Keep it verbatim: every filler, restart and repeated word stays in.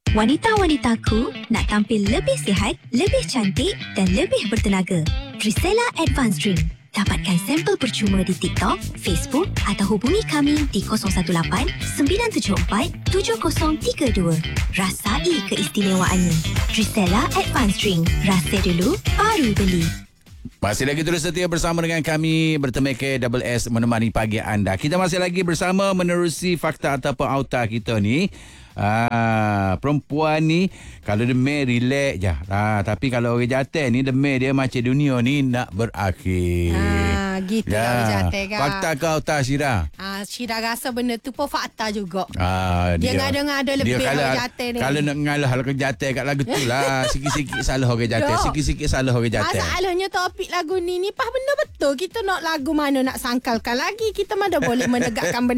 Wanita-wanitaku nak tampil lebih sihat, lebih cantik dan lebih bertenaga. Trisella Advanced Drink. Dapatkan sampel percuma di TikTok, Facebook atau hubungi kami di kosong satu lapan sembilan tujuh empat tujuh kosong tiga dua. Rasai keistimewaannya. Trisella Advanced Drink. Rasa dulu, baru beli. Masih lagi terus setia bersama dengan kami bertemu ke Double S menemani pagi anda. Kita masih lagi bersama menerusi fakta ataupun auta kita ni. Ah, perempuan ni kalau demam relax je. Ah, tapi kalau orang jantan ni demam dia macam dunia ni nak berakhir. Ah, gitu ya. Lah orang jantan kan. Fakta ke auta Syira? Ah, Syira rasa benda tu pun fakta juga. Ah, dia ngada-ngada lebih orang jantan ni. Kalau nak ngalah orang jantan kat lagu tu lah. Sikit-sikit salah orang jantan, sikit-sikit salah orang jantan. Masalahnya topik lagu ni ni pas benda betul. Kita nak lagu mana nak sangkalkan lagi. Kita mana boleh menegakkan benda